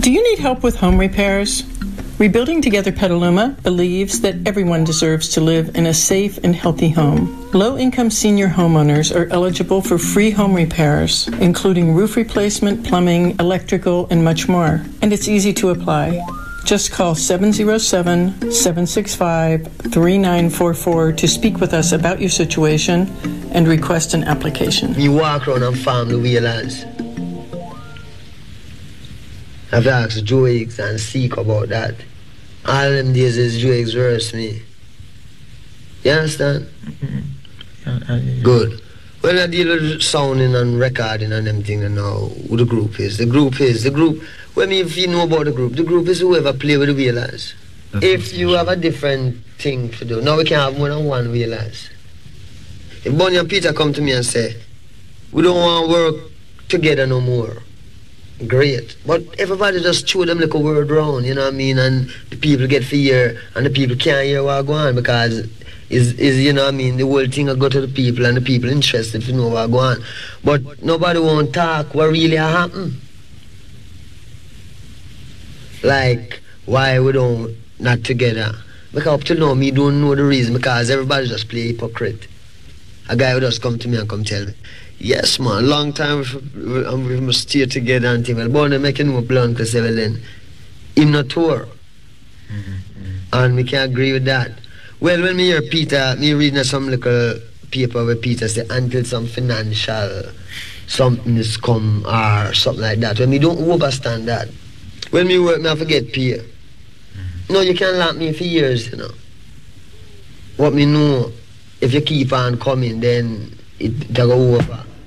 Do you need help with home repairs? Rebuilding Together Petaluma believes that everyone deserves to live in a safe and healthy home. Low-income senior homeowners are eligible for free home repairs, including roof replacement, plumbing, electrical, and much more. And it's easy to apply. Just call 707-765-3944 to speak with us about your situation and request an application. You walk around and farm the wheelers. I've asked Joe Higgs and Seek about that. All them days is Joe Higgs versus me. You understand? Mm-hmm. Good. When I deal with sounding and recording and them things, now who the group is. The group. When if you know about the group is whoever play with the wheelers. If you have a different thing to do, now we can have more than one wheelers. If Bonnie and Peter come to me and say, we don't want to work together no more, great. But everybody just throw them like a word round, you know what I mean? And the people get fear and the people can't hear what go on because is you know what I mean, the whole thing will go to the people and the people interested to know what go on. But nobody won't talk what really happen. Like why we don't not together. Because up till now me don't know the reason because everybody just play hypocrite. A guy would just come to me and come tell me, yes man, long time we must stay together and things. Well, but they make no plan because well then him not tour. And we can't agree with that. Well, when me hear Peter, me reading some little paper where Peter say until some financial something is come or something like that. When me don't overstand that. When me work, me I forget pay. No, you can't lock me for years, you know. What me know, if you keep on coming, then it go over.